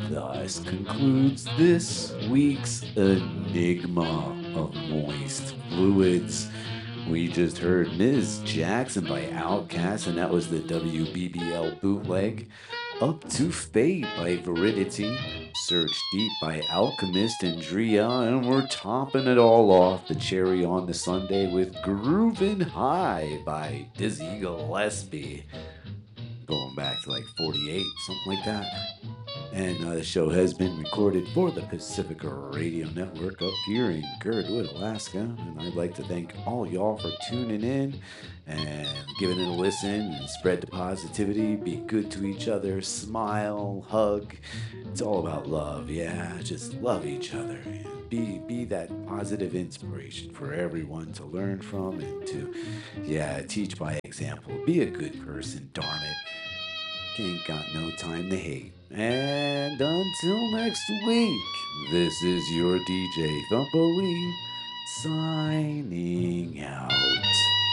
thus concludes this week's Enigma of Moist Fluids. We just heard Ms. Jackson by Outkast, and that was the WBBL bootleg. Up to Fate by Veridity, Search Deep by Alchemist and Drea, and we're topping it all off, the cherry on the Sunday, with Groovin' High by Dizzy Gillespie. Going back to like 48, something like that. And the show has been recorded for the Pacifica Radio Network up here in Girdwood, Alaska. And I'd like to thank all y'all for tuning in and giving it a listen and spread the positivity. Be good to each other, smile, hug. It's all about love, yeah. Just love each other. And be that positive inspiration for everyone to learn from and to, yeah, teach by example. Be a good person, darn it. Ain't got no time to hate. And until next week, this is your DJ Thumperly signing out.